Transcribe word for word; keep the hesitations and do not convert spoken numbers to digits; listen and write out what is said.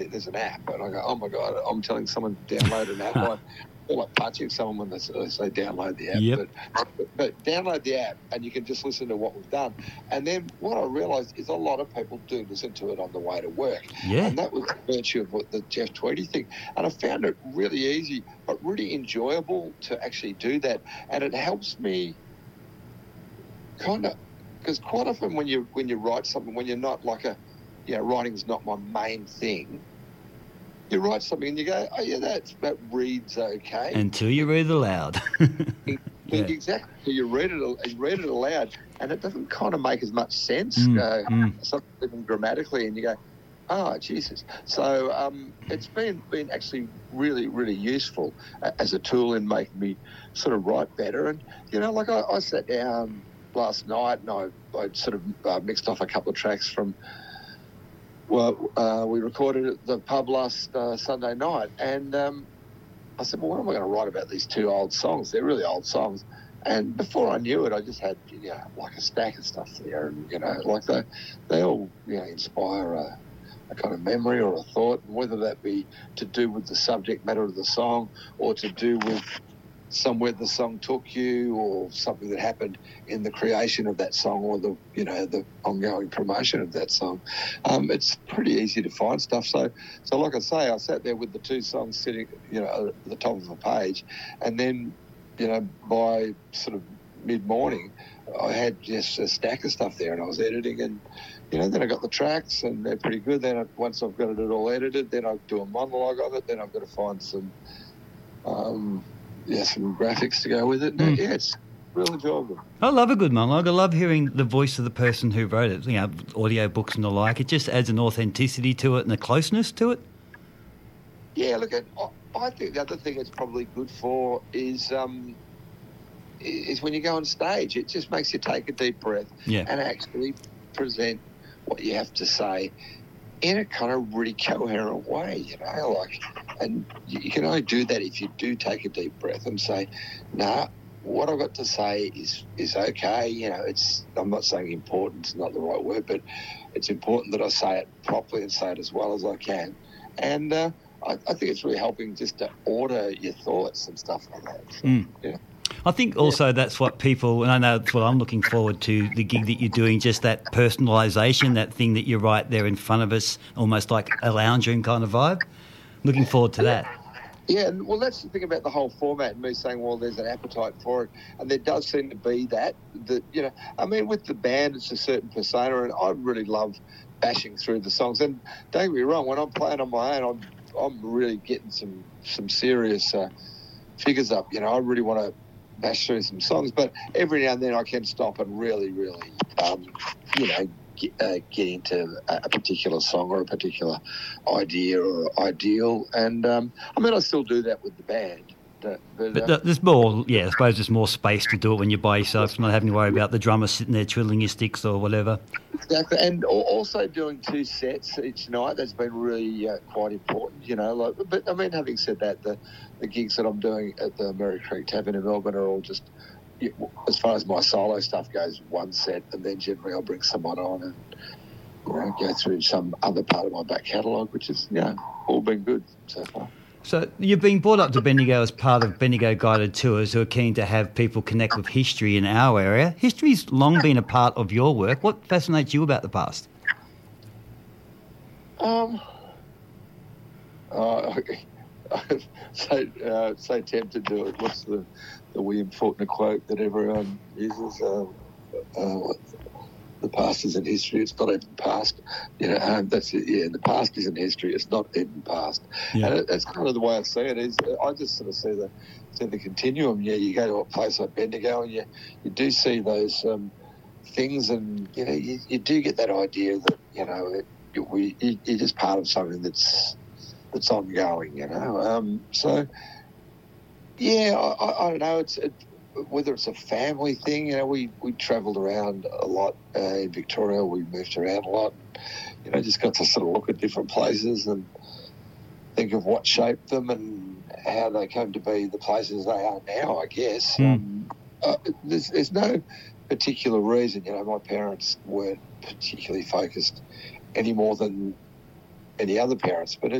there's an app, and I go, oh my God, I'm telling someone to download an app. I feel like punching someone when they say download the app. Yep. But, but, but download the app, and you can just listen to what we've done. And then what I realised is a lot of people do listen to it on the way to work. Yeah. And that was the virtue of what the Jeff Tweedy thing. And I found it really easy, but really enjoyable to actually do that. And it helps me kind of, because quite often when you when you write something, when you're not like a, you know, writing's not my main thing, you write something and you go, oh yeah, that that reads okay. Until you read it aloud. Yeah. Exactly. So you read it, you read it aloud, and it doesn't kind of make as much sense, Mm, uh, mm. something grammatically, and you go, oh Jesus. So um, it's been been actually really really useful uh, as a tool in making me sort of write better. And you know, like I, I sat down last night and I, I sort of uh, mixed off a couple of tracks from. Well, uh, we recorded at the pub last uh, Sunday night, and um, I said, well, what am I going to write about these two old songs? They're really old songs. And before I knew it, I just had, you know, like a stack of stuff there. And, you know, like they, they all, you know, inspire a, a kind of memory or a thought, and whether that be to do with the subject matter of the song or to do with somewhere the song took you or something that happened in the creation of that song or the, you know, the ongoing promotion of that song. Um, it's pretty easy to find stuff. So, so like I say, I sat there with the two songs sitting, you know, at the top of a page, and then, you know, by sort of mid-morning, I had just a stack of stuff there and I was editing, and, you know, then I got the tracks and they're pretty good. Then I, once I've got it all edited, then I do a monologue of it. Then I've got to find some, um, yeah, some graphics to go with it. Mm. Yeah, it's really enjoyable. I love a good monologue. I love hearing the voice of the person who wrote it, you know, audio books and the like. It just adds an authenticity to it and a closeness to it. Yeah, look, at, I think the other thing it's probably good for is um, is when you go on stage, it just makes you take a deep breath yeah. and actually present what you have to say in a kind of really coherent way, you know, like, and you can only do that if you do take a deep breath and say, nah, what I've got to say is, is okay. You know, it's, I'm not saying important is not the right word, but it's important that I say it properly and say it as well as I can. And uh, I, I think it's really helping just to order your thoughts and stuff like that. So, mm. yeah. I think also yeah. that's what people, and I know that's what I'm looking forward to, the gig that you're doing, just that personalisation, that thing that you're right there in front of us, almost like a lounge room kind of vibe. Looking forward to that. Yeah, well, that's the thing about the whole format and me saying, well, there's an appetite for it, and there does seem to be that, that, you know, I mean, with the band, it's a certain persona, and I really love bashing through the songs. And don't get me wrong, when I'm playing on my own, I'm, I'm really getting some, some serious uh, figures up, you know, I really want to bash through some songs, but every now and then I can stop and really, really, um, you know, get, uh, get into a, a particular song or a particular idea or ideal. And, um, I mean, I still do that with the band. But, but, but uh, there's more, yeah, I suppose there's more space to do it when you're by yourself, not having to worry about the drummer sitting there twiddling your sticks or whatever. Exactly, and also doing two sets each night, that's been really uh, quite important, you know. Like, but, I mean, having said that, the, the gigs that I'm doing at the Merry Creek Tavern in Melbourne are all just, as far as my solo stuff goes, one set, and then generally I'll bring someone on and, you know, go through some other part of my back catalogue, which is, you know, all been good so far. So you've been brought up to Bendigo as part of Bendigo Guided Tours, who are keen to have people connect with history in our area. History's long been a part of your work. What fascinates you about the past? Um, uh, so, uh, so tempted to it. What's the, the William Faulkner quote that everyone uses? Uh, uh, the past isn't history, it's not even past. You know, um, that's it, yeah, the past isn't history, it's not even past. Yeah. And it, that's kind of the way I see it. Is I just sort of see the see the continuum. Yeah, you go to a place like Bendigo and you, you do see those um, things, and, you know, you, you do get that idea that, you know, it, it, we, you, you're just part of something that's that's ongoing, you know. Um, so, yeah, I, I, I don't know, it's... It, whether it's a family thing, you know, we, we travelled around a lot uh, in Victoria. We moved around a lot. You know, just got to sort of look at different places and think of what shaped them and how they came to be the places they are now, I guess. Mm. Um, uh, there's, there's no particular reason. You know, my parents weren't particularly focused any more than any other parents, but